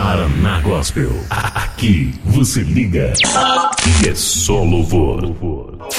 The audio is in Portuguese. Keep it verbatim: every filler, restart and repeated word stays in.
Paraná Gospel. Aqui você liga e é só louvor.